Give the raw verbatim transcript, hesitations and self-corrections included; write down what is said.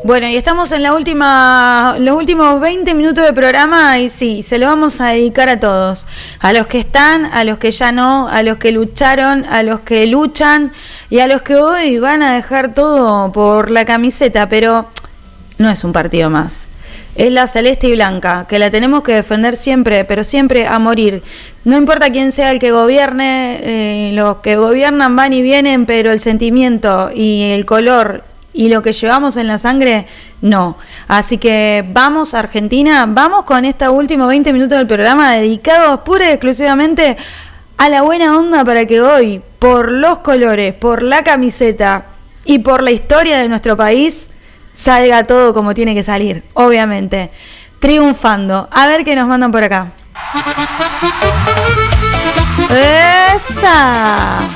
Bueno, y estamos en la última, los últimos veinte minutos de programa y sí, se lo vamos a dedicar a todos. A los que están, a los que ya no, a los que lucharon, a los que luchan y a los que hoy van a dejar todo por la camiseta, pero no es un partido más. Es la celeste y blanca, que la tenemos que defender siempre, pero siempre a morir. No importa quién sea el que gobierne, eh, los que gobiernan van y vienen, pero el sentimiento y el color y lo que llevamos en la sangre, no. Así que vamos Argentina, vamos con estos últimos veinte minutos del programa dedicados pura y exclusivamente a la buena onda para que hoy, por los colores, por la camiseta y por la historia de nuestro país, salga todo como tiene que salir, obviamente, triunfando. A ver qué nos mandan por acá. ¡Esa!